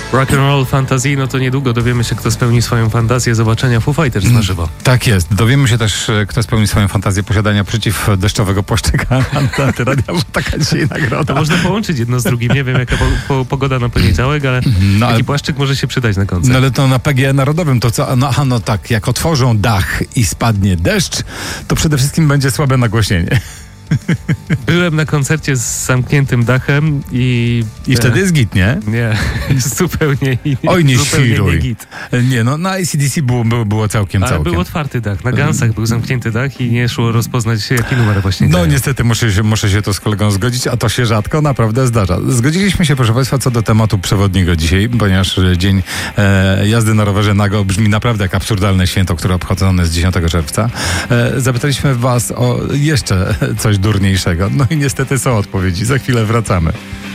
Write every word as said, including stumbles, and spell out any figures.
Rock and Roll Fantasy, no to niedługo dowiemy się, kto spełni swoją fantazję zobaczenia Foo Fighters na żywo. Tak jest. Dowiemy się też, kto spełni swoją fantazję posiadania przeciwdeszczowego płaszczyka antyradia, bo taka dzisiaj nagroda. To można połączyć jedno z drugim. Nie wiem, jaka po, po, pogoda na poniedziałek, ale no, taki ale, płaszczyk może się przydać na koncert. No ale to na P G E Narodowym to co? No, no tak, jak otworzą dach i spadnie deszcz, to przede wszystkim będzie słabe nagłośnienie. Byłem na koncercie z zamkniętym dachem i... I e, wtedy jest git, nie? Nie, zupełnie, Oj, nie zupełnie świruj. nie git. Nie, no na A C D C było, było, było całkiem, Ale całkiem. był otwarty dach, na Gunsach był zamknięty dach i nie szło rozpoznać, jaki numer właśnie No daje. niestety muszę się, muszę się to z kolegą zgodzić, a to się rzadko naprawdę zdarza. Zgodziliśmy się, proszę Państwa, co do tematu przewodniego dzisiaj, ponieważ dzień e, jazdy na rowerze nago brzmi naprawdę jak absurdalne święto, które obchodzone jest dziesiątego czerwca. E, zapytaliśmy Was o jeszcze coś durniejszego. No i niestety są odpowiedzi. Za chwilę wracamy.